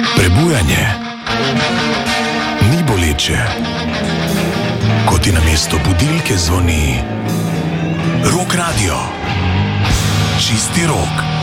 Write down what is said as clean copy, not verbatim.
Prebujanje ni boleče, ko ti namesto budilke zvoni Rock Radio. Čisti rok.